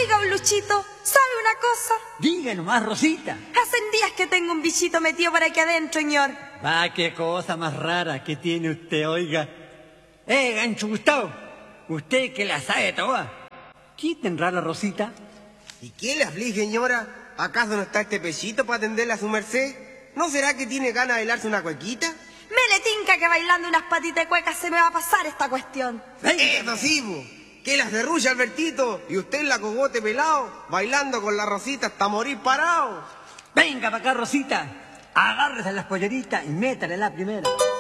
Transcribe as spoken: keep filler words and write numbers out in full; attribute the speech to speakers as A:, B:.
A: Oiga, un Luchito, ¿sabe una cosa?
B: Diga nomás, Rosita.
A: Hacen días que tengo un bichito metido por aquí adentro, señor.
B: Va, qué cosa más rara que tiene usted, oiga. Eh, Gancho Gustavo, usted que la sabe toda. ¿Qué tendrá la Rosita?
C: ¿Y qué le aflige, señora? ¿Acaso no está este pechito para atenderle a su merced? ¿No será que tiene ganas de bailarse una cuequita?
A: Me le tinca que bailando unas patitas de cuecas se me va a pasar esta cuestión.
C: Eso sí, bo. Que la cerrulla Albertito y usted en la cogote pelado, bailando con la Rosita hasta morir parado.
B: Venga para acá, Rosita. Agárrese las polleritas y métale la primera.